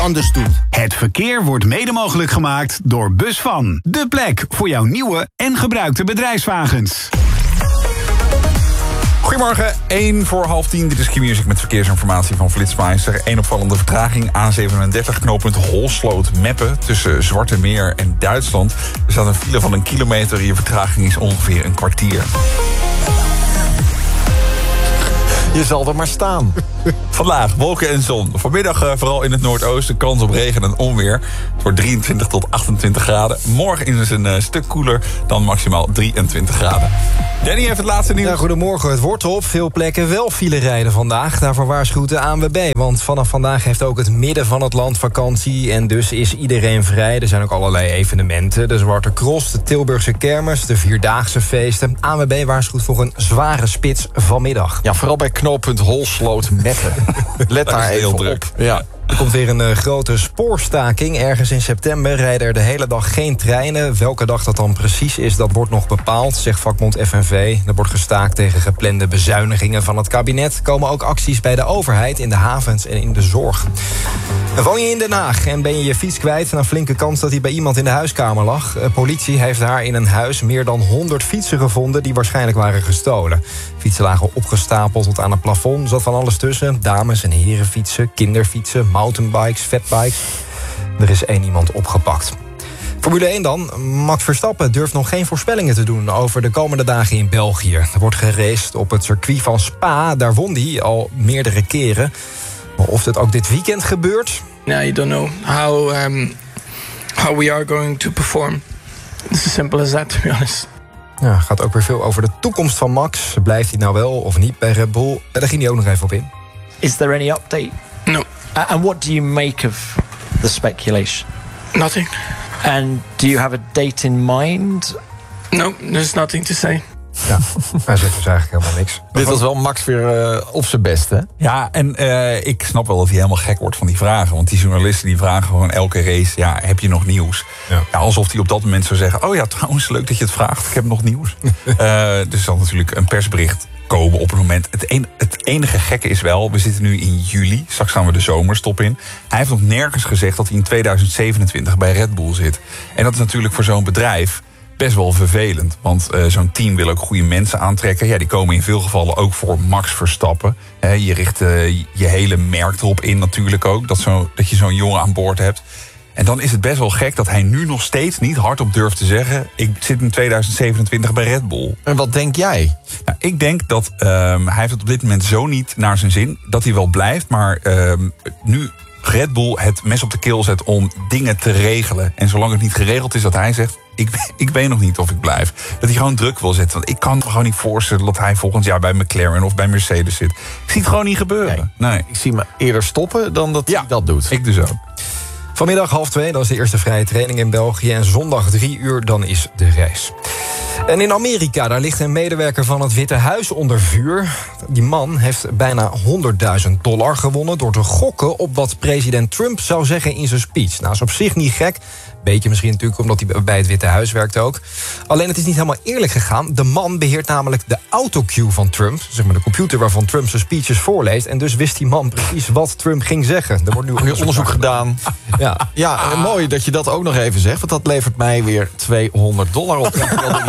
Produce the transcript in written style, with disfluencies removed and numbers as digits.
anders doet. Het verkeer wordt mede mogelijk gemaakt door Busvan. De plek voor jouw nieuwe en gebruikte bedrijfswagens. Goedemorgen, 9:45. Dit is Q-Music met verkeersinformatie van Flitsmeister. Eén opvallende vertraging, A37, knooppunt Holsloot-Meppen... tussen Zwarte Meer en Duitsland. Er staat een file van 1 kilometer. Je vertraging is ongeveer een kwartier. Je zal er maar staan. Vandaag wolken en zon. Vanmiddag vooral in het noordoosten kans op regen en onweer. Het wordt 23 tot 28 graden. Morgen is het een stuk koeler dan maximaal 23 graden. Danny heeft het laatste nieuws. Ja, goedemorgen. Het wordt op veel plekken wel file rijden vandaag. Daarvoor waarschuwt de ANWB. Want vanaf vandaag heeft ook het midden van het land vakantie. En dus is iedereen vrij. Er zijn ook allerlei evenementen. De Zwarte Cross, de Tilburgse Kermis, de Vierdaagse feesten. ANWB waarschuwt voor een zware spits vanmiddag. Ja, vooral bij knooppunt Holsloot-Meppen. Let daar even heel op. druk. Ja. Er komt weer een grote spoorstaking. Ergens in september rijden er de hele dag geen treinen. Welke dag dat dan precies is, dat wordt nog bepaald, zegt vakbond FNV. Er wordt gestaakt tegen geplande bezuinigingen van het kabinet. Er komen ook acties bij de overheid, in de havens en in de zorg. Woon je in Den Haag en ben je je fiets kwijt? Een flinke kans dat hij bij iemand in de huiskamer lag. Politie heeft daar in een huis meer dan 100 fietsen gevonden... die waarschijnlijk waren gestolen. Fietsen lagen opgestapeld tot aan het plafond. Er zat van alles tussen. Dames- en herenfietsen, kinderfietsen, mountainbikes, fatbikes. Er is 1 iemand opgepakt. Formule 1 dan. Max Verstappen durft nog geen voorspellingen te doen over de komende dagen in België. Er wordt geraced op het circuit van Spa. Daar won hij al meerdere keren. Maar of het ook dit weekend gebeurt? Now you don't know how we are going to perform. It's as simple as that, to be honest. Ja, gaat ook weer veel over de toekomst van Max. Blijft hij nou wel of niet bij Red Bull? Daar ging hij ook nog even op in. Is there any update? No, And what do you make of the speculation? nothing. And do you have a date in mind? No, there's nothing to say. Ja, hij zegt dus eigenlijk helemaal niks. Dit was wel Max weer op zijn best, hè? Ja, en ik snap wel dat hij helemaal gek wordt van die vragen. Want die journalisten die vragen gewoon elke race... ja, heb je nog nieuws? Ja. Ja, alsof hij op dat moment zou zeggen... oh ja, trouwens, leuk dat je het vraagt, ik heb nog nieuws. Dus zal natuurlijk een persbericht komen op het moment. Het enige gekke is wel, we zitten nu in juli. Straks gaan we de zomerstop in. Hij heeft nog nergens gezegd dat hij in 2027 bij Red Bull zit. En dat is natuurlijk voor zo'n bedrijf... best wel vervelend, want zo'n team wil ook goede mensen aantrekken. Ja, die komen in veel gevallen ook voor Max Verstappen. Je richt je hele merk erop in natuurlijk ook, dat je zo'n jongen aan boord hebt. En dan is het best wel gek dat hij nu nog steeds niet hardop durft te zeggen... ik zit in 2027 bij Red Bull. En wat denk jij? Nou, ik denk dat hij heeft het op dit moment zo niet naar zijn zin... dat hij wel blijft, maar nu... Red Bull het mes op de keel zet om dingen te regelen. En zolang het niet geregeld is dat hij zegt... ik weet nog niet of ik blijf. Dat hij gewoon druk wil zetten. Want ik kan me gewoon niet voorstellen dat hij volgend jaar bij McLaren of bij Mercedes zit. Ik zie het gewoon niet gebeuren. Nee. Ik zie me eerder stoppen dan dat hij dat doet. Ik dus ook. Vanmiddag 1:30, dat is de eerste vrije training in België. En zondag 3:00, dan is de race. En in Amerika, daar ligt een medewerker van het Witte Huis onder vuur. Die man heeft bijna $100.000 gewonnen... door te gokken op wat president Trump zou zeggen in zijn speech. Nou, is op zich niet gek. Beetje misschien natuurlijk omdat hij bij het Witte Huis werkt ook. Alleen het is niet helemaal eerlijk gegaan. De man beheert namelijk de autocue van Trump. Zeg maar de computer waarvan Trump zijn speeches voorleest. En dus wist die man precies wat Trump ging zeggen. Er wordt nu onderzoek gedaan. Ja, mooi dat je dat ook nog even zegt. Want dat levert mij weer $200 op.